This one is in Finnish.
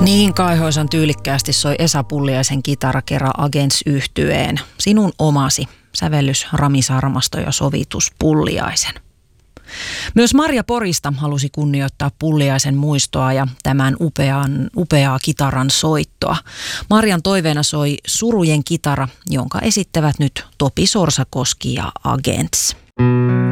Niin kaihoisan tyylikkäästi soi Esa Pulliaisen kitara kerran Agents-yhtyeen. Sinun omasi, sävellys Rami Sarmasto ja sovitus Pulliaisen. Myös Marja Porista halusi kunnioittaa Pulliaisen muistoa ja tämän upeaa kitaran soittoa. Marjan toiveena soi Surujen kitara, jonka esittävät nyt Topi Sorsakoski ja Agents.